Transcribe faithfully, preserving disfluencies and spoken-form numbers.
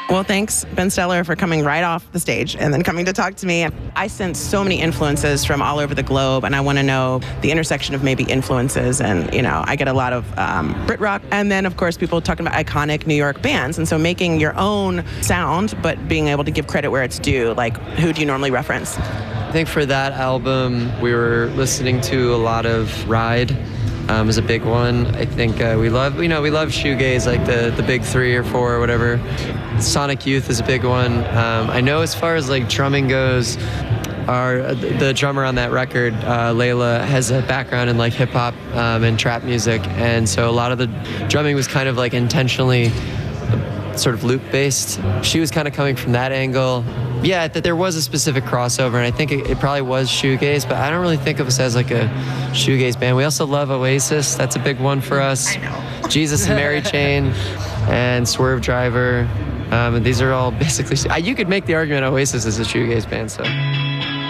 Well, thanks, Ben Stiller, for coming right off the stage and then coming to talk to me. I sense so many influences from all over the globe, and I want to know the intersection of maybe influences. And, you know, I get a lot of um, Brit rock, and then, of course, people talking about iconic New York bands. And so making your own sound, but being able to give credit where it's due. Like, who do you normally reference? I think for that album, we were listening to a lot of Ride. Um, is a big one. I think uh, we love, you know, we love shoegaze, like the the big three or four or whatever. Sonic Youth is a big one. Um, I know as far as like drumming goes, our the drummer on that record, uh, Layla, has a background in like hip hop um, and trap music, and so a lot of the drumming was kind of like intentionally sort of loop based. She was kind of coming from that angle. Yeah, that there was a specific crossover, and I think it, it probably was shoegaze, but I don't really think of us as like a shoegaze band. We also love Oasis. That's a big one for us. I know. Jesus and Mary Chain and Swerve Driver. Um, and these are all basically, you could make the argument Oasis is a shoegaze band, so.